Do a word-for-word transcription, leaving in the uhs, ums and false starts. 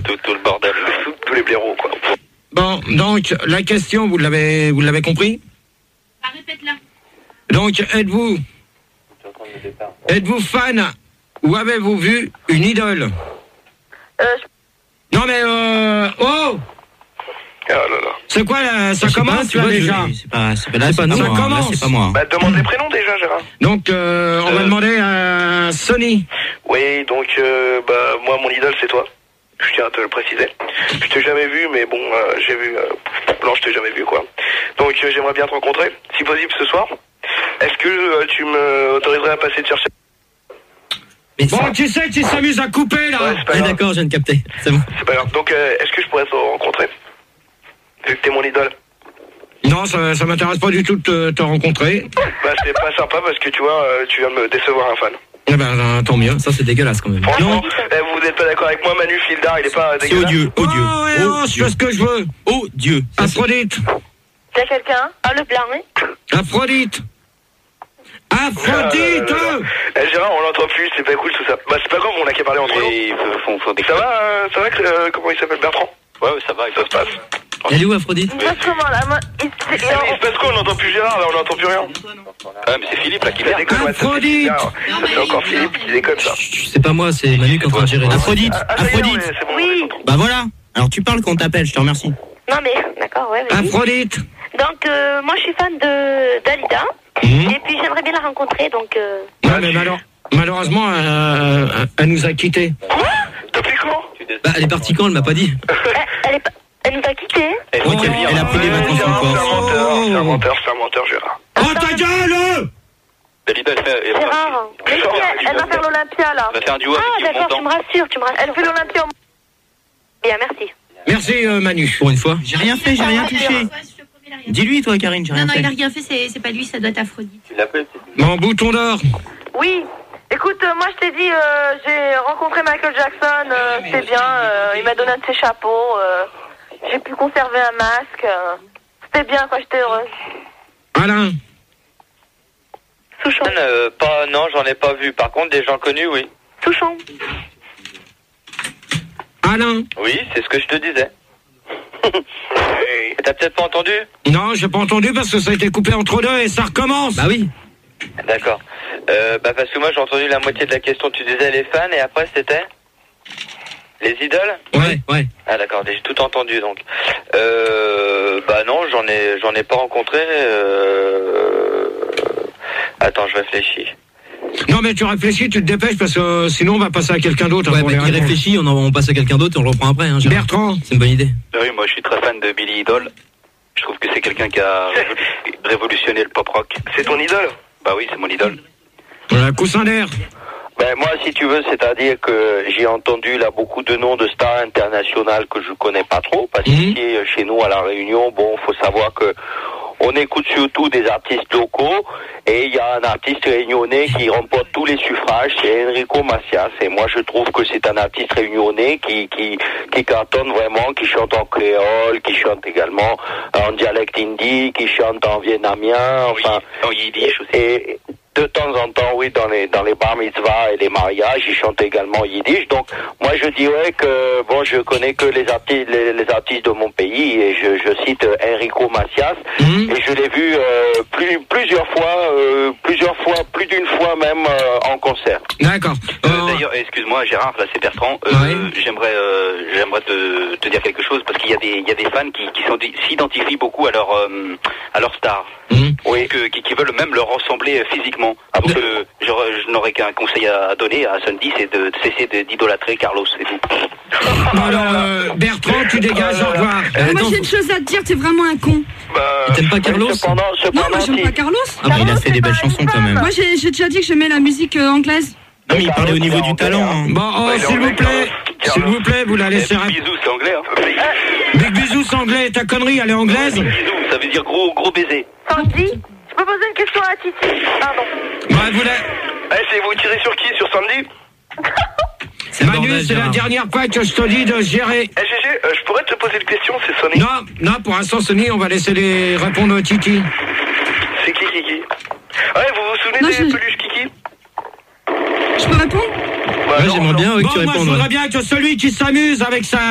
tout, tout le bordel, tous, tous les blaireaux, quoi. Bon, donc, la question, vous l'avez, vous l'avez compris ? Bah, répète-la. Donc, êtes-vous, êtes-vous fan ou avez-vous vu une idole ? Euh, je... Non mais, euh... Oh Ah là là. C'est quoi là? Ça Je sais commence pas, tu là vois, déjà. je- C'est pas, c'est pas, là, c'est pas Ça nous. hein. Là, commence. c'est pas moi. Bah, demande les prénoms déjà, Gérard. Donc euh, on va Euh. demander à Sony. Oui, donc, euh, bah, moi, mon idole, c'est toi. Je tiens à te le préciser. Je t'ai jamais vu, mais bon, euh, j'ai vu... Euh... Non, je t'ai jamais vu, quoi. Donc, euh, j'aimerais bien te rencontrer, si possible, ce soir. Est-ce que euh, tu me autoriserais à passer te chercher? Mais Bon, ça- tu sais qu'ils s'amusent à couper là. Ouais, c'est pas Ah, grave. d'accord, je viens de capter. C'est bon. C'est pas grave. Donc, euh, est-ce que je pourrais te rencontrer? Vu que t'es mon idole. Non, ça, ça m'intéresse pas du tout de te, te rencontrer. Bah, c'est pas sympa parce que, tu vois, euh, tu viens de me décevoir un fan. Eh ben, euh, tant mieux. Ça, c'est dégueulasse quand même. Franchement, eh, vous n'êtes pas d'accord avec moi, Manu Fildar, il est pas C'est dégueulasse. odieux, odieux. Oh, ouais, oh, je fais ce que je veux. Oh Dieu. Ça, c'est- Aphrodite. T'as quelqu'un? Ah, le blanc, oui. Aphrodite. Aphrodite. Ah, là, là, là. Eh, Gérard, on l'entend plus, c'est pas cool tout ça. Bah, c'est pas grave, on a qu'à parler entre nous. Mais il faut, faut, faut des... Ça va, euh, ça va, euh, comment il s'appelle, Bertrand? Ouais, ouais, ça va, il Ça se passe. Elle est où, Aphrodite? Il se passe comment, là? Moi, il se... Eh, mais il se passe quoi? On n'entend plus Gérard, là, on n'entend plus rien. Ah, mais c'est Philippe, là, qui Ça vient. déconne, ouais, ça, c'est Aphrodite. bizarre. Ça, c'est encore Philippe qui déconne, ça. Chut, C'est pas moi, c'est Manu qui est en train de gérer. Aphrodite, Ah, ça y est, non, Aphrodite. mais c'est bon, Oui. on les entend. Bah voilà. Alors tu parles quand on t'appelle, je te remercie. Non, mais, d'accord, ouais, vas-y. Aphrodite. Donc, euh, moi, je suis fan de d'Alida. Mmh. Et puis, j'aimerais bien la rencontrer, donc... Euh... Ouais, mais malheure- malheureusement, euh, elle nous a quittés. Quoi? Depuis quand? Bah elle est partie quand? Elle m'a pas dit. Elle, elle, est pas... elle nous a quittés. Elle, Oh, elle, elle a pris des Ouais, vacances Gérard, encore. C'est un menteur, c'est un menteur, c'est un menteur, Gérard. Oh ta gueule! Dalida, elle fait, elle, C'est rare. Mais si, elle, elle va faire l'Olympia, là. elle va faire un duo Ah, avec Yves d'accord, tu Montand. me rassures, tu me rassures. Elle fait l'Olympia au... Bien, merci. Merci euh, Manu. Pour une fois. J'ai rien fait, j'ai rien Ouais, touché. ouais, je te promets, il a rien fait. Dis-lui toi, Karine, j'ai Non, rien non, il a fait. rien fait, c'est, c'est pas lui, ça doit être Aphrodite. Tu l'appelles, Mon bouton d'or. Oui. Écoute, euh, moi, je t'ai dit, euh, j'ai rencontré Michael Jackson, euh, c'était bien. euh, il m'a donné un de ses chapeaux. euh, j'ai pu conserver un masque. euh, c'était bien, quoi, j'étais heureuse. Alain. Souchon. euh, pas, non, j'en ai pas vu. Par contre, des gens connus, oui. Souchon. Alain. Oui, c'est ce que je te disais. T'as peut-être pas entendu? Non, j'ai pas entendu parce que ça a été coupé entre deux et ça recommence. Bah oui. D'accord. Euh, bah parce que moi j'ai entendu la moitié de la question. Tu disais les fans et après c'était les idoles. Ouais, ouais. Ah d'accord, j'ai tout entendu donc. Euh, bah non, j'en ai j'en ai pas rencontré. Euh... Attends, je réfléchis. Non mais tu réfléchis, tu te dépêches parce que euh, sinon on va passer à quelqu'un d'autre. Ouais, hein, pour bah les qui réponses. réfléchit, on, en- on passe à quelqu'un d'autre et on le reprend après. Hein, Gérard. Bertrand. C'est une bonne idée. Oui, moi je suis très fan de Billy Idol. Je trouve que c'est quelqu'un qui a révolu- révolutionné le pop rock. C'est ton idole? Bah oui, c'est mon idole. Voilà, coussin d'air. Ben moi, si tu veux, c'est-à-dire que j'ai entendu là beaucoup de noms de stars internationales que je connais pas trop, parce Mhm. qu'ici, euh, chez nous, à La Réunion, bon, faut savoir que on écoute surtout des artistes locaux, et il y a un artiste réunionnais qui remporte tous les suffrages, c'est Enrico Macias, et moi je trouve que c'est un artiste réunionnais qui, qui, qui cartonne vraiment, qui chante en créole, qui chante également en dialecte hindi, qui chante en vietnamien, enfin... En yiddish aussi. Et de temps en temps, oui, dans les dans les bar mitzvahs et les mariages, ils chantent également yiddish. Donc, moi, je dirais que bon, je connais que les artistes les, les artistes de mon pays et je, je cite euh, Enrico Macias Mhm. et je l'ai vu euh, plus plusieurs fois, euh, plusieurs fois, plus d'une fois même euh, en concert. D'accord. Euh, Euh, D'ailleurs, excuse-moi Gérard, là c'est Bertrand. Euh, Ouais. J'aimerais, euh, j'aimerais te, te dire quelque chose parce qu'il y a des, il y a des fans qui, qui sont- s'identifient beaucoup à leur, euh, à leur star. Mhm. Oui. Que, qui, qui veulent même leur ressembler euh, physiquement. Donc, euh, j'aurais- je n'aurais qu'un conseil à donner à Sunday, c'est de, de cesser de- d'idolâtrer Carlos, c'est tout. Bon, alors, euh, Bertrand, tu dégages, au revoir. Euh, Moi attends, j'ai une chose à te dire, t'es vraiment un con. Bah, t'aimes pas Carlos? Cependant, Non, cependant, moi j'aime si- pas Carlos. Ah bah il a fait des belles chansons quand même. Moi j'ai, j'ai déjà dit que j'aimais la musique euh, anglaise. Non mais il parlait au niveau du talent. hein. Bon, oh, Ouais, il est s'il vous anglais, plaît, Carlos. s'il vous plaît, vous la laissez répondre. bisous, c'est anglais. Hein. Big bisous, c'est anglais. Ta connerie, elle est anglaise. Bisous, ça veut dire gros, gros baiser. Sandy, je peux poser une question à Titi? Pardon. Ouais, vous la... Eh, c'est vous tirez sur qui? Sur Sandy? C'est le Manu, bordel, c'est la Gérard. dernière fois que je te dis de gérer. Eh, Gégé, euh, je pourrais te poser une question, c'est Sonny. Non, non, pour l'instant, Sony, on va laisser les répondre à Titi. C'est qui, Kiki? Ouais, vous vous souvenez Non, des je- peluches Kiki? Je peux répondre? Bah, Ouais, non, j'aimerais non. bien ouais, que Bon, tu moi, je répondes. ouais. voudrais bien que celui qui s'amuse avec sa